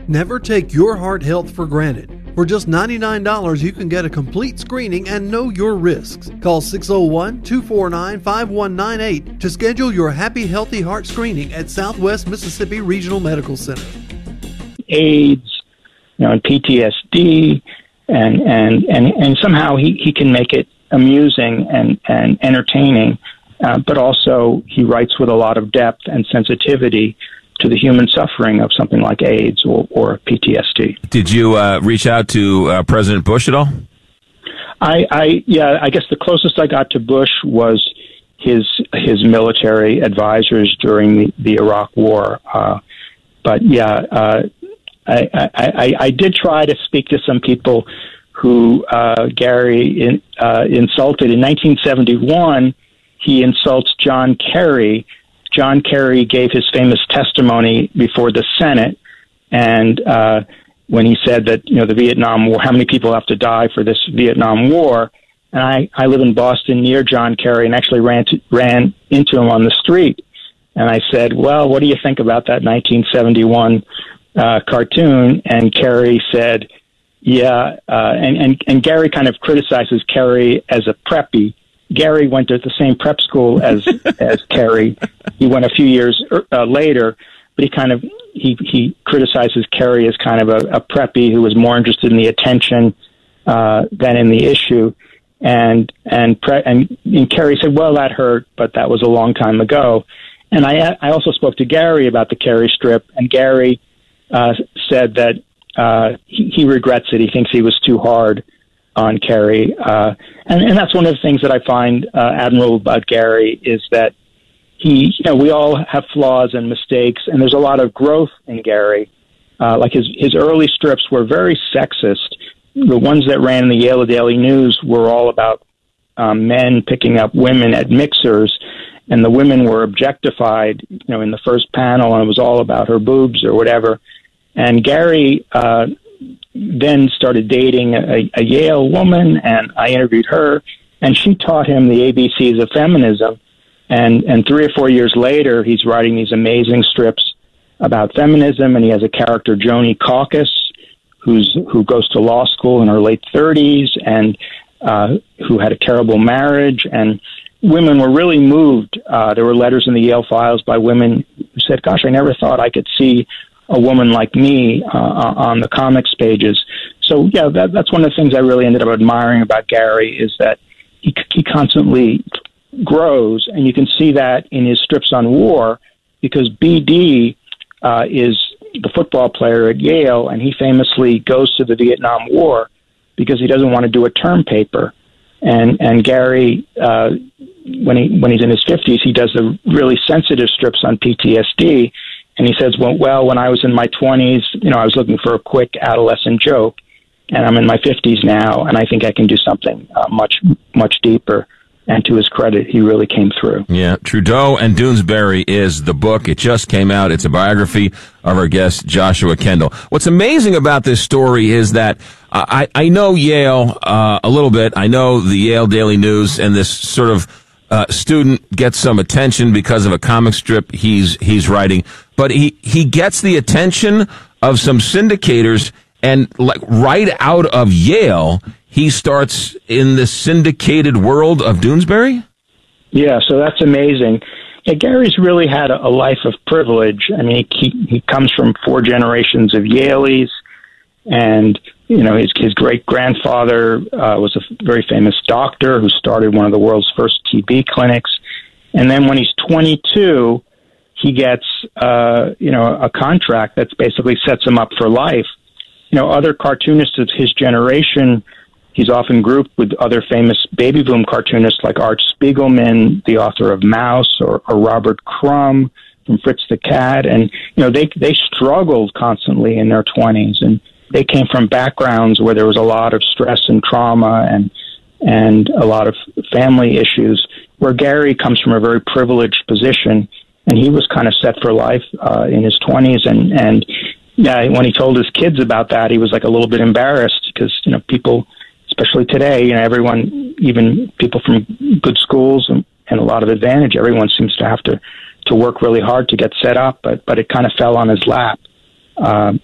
Never take your heart health for granted. For just $99, you can get a complete screening and know your risks. Call 601-249-5198 to schedule your Happy Healthy Heart screening at Southwest Mississippi Regional Medical Center. AIDS, and PTSD, and somehow he can make it amusing and entertaining, but also he writes with a lot of depth and sensitivity to the human suffering of something like AIDS or PTSD. Did you reach out to President Bush at all? I guess the closest I got to Bush was his military advisors during the Iraq War. I did try to speak to some people who Gary insulted. In 1971, he insults John Kerry. John Kerry gave his famous testimony before the Senate, and when he said that, the Vietnam War, how many people have to die for this Vietnam War? And I live in Boston near John Kerry and actually ran into him on the street. And I said, well, what do you think about that 1971 cartoon? And Kerry said, yeah, and Gary kind of criticizes Kerry as a preppy. Gary went to the same prep school as Kerry. He went a few years later, but he criticizes Kerry as kind of a preppy who was more interested in the attention than in the issue. And Kerry said, well, that hurt, but that was a long time ago. And I also spoke to Gary about the Kerry strip, and Gary said that he regrets it. He thinks he was too hard on Kerry. And that's one of the things that I find admirable about Gary is that we all have flaws and mistakes, and there's a lot of growth in Gary. Like his early strips were very sexist. The ones that ran in the Yale Daily News were all about men picking up women at mixers, and the women were objectified, in the first panel, and it was all about her boobs or whatever. And Gary then started dating a Yale woman, and I interviewed her, and she taught him the ABCs of feminism. And 3 or 4 years later, he's writing these amazing strips about feminism, and he has a character, Joni Caucus, who goes to law school in her late 30s and who had a terrible marriage. And women were really moved. There were letters in the Yale files by women who said, gosh, I never thought I could see a woman like me on the comics pages. So, yeah, that's one of the things I really ended up admiring about Gary is that he constantly grows, and you can see that in his strips on war, because BD is the football player at Yale, and he famously goes to the Vietnam War because he doesn't want to do a term paper. And Gary, when he's in his 50s, he does the really sensitive strips on PTSD, and he says, well, when I was in my 20s, I was looking for a quick adolescent joke, and I'm in my 50s now, and I think I can do something much, much deeper. And to his credit, he really came through. Yeah, Trudeau and Doonesbury is the book. It just came out. It's a biography of our guest, Joshua Kendall. What's amazing about this story is that I know Yale a little bit. I know the Yale Daily News, and this sort of student gets some attention because of a comic strip he's writing. But he gets the attention of some syndicators, and like right out of Yale, he starts in the syndicated world of Doonesbury? Yeah, so that's amazing. Yeah, Gary's really had a life of privilege. I mean, he comes from 4 generations of Yaleys, and, his great-grandfather was a very famous doctor who started one of the world's first TB clinics. And then when he's 22, he gets, a contract that basically sets him up for life. Other cartoonists of his generation, he's often grouped with other famous baby boom cartoonists like Art Spiegelman, the author of Mouse, or Robert Crumb from Fritz the Cat. And, they struggled constantly in their 20s, and they came from backgrounds where there was a lot of stress and trauma and a lot of family issues, where Gary comes from a very privileged position, and he was kind of set for life in his 20s. And yeah, when he told his kids about that, he was like a little bit embarrassed because, people, especially today, everyone, even people from good schools and a lot of advantage, everyone seems to have to work really hard to get set up, but it kind of fell on his lap.